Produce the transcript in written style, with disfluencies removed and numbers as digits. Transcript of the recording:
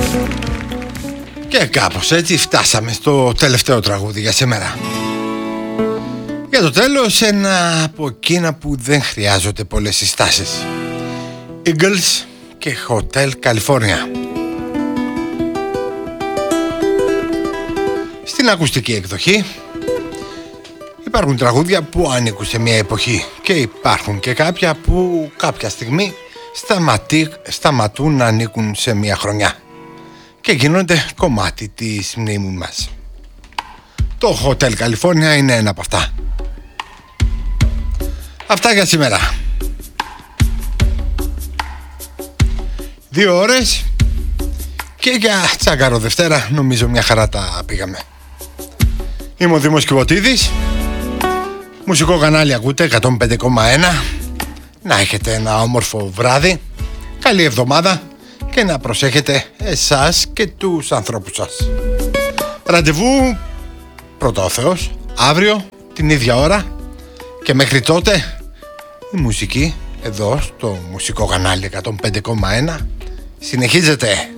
Και κάπως έτσι φτάσαμε στο τελευταίο τραγούδι για σήμερα. Για το τέλος, ένα από εκείνα που δεν χρειάζονται πολλές συστάσεις. Eagles και Hotel California. Στην ακουστική εκδοχή υπάρχουν τραγούδια που ανήκουν σε μια εποχή και υπάρχουν και κάποια που κάποια στιγμή σταματούν να ανήκουν σε μια χρονιά και γίνονται κομμάτι της μνήμης μας. Το Hotel California είναι ένα από αυτά. Αυτά για σήμερα. 2 ώρες και για τσάγκαρο Δευτέρα νομίζω μια χαρά τα πήγαμε. Είμαι ο Δήμος Κιβωτίδης. Μουσικό κανάλι ακούτε 105,1. Να έχετε ένα όμορφο βράδυ, καλή εβδομάδα και να προσέχετε εσάς και τους ανθρώπους σας. Ραντεβού, πρώτα ο Θεός, αύριο την ίδια ώρα και μέχρι τότε η μουσική εδώ στο μουσικό κανάλι 105,1 συνεχίζεται.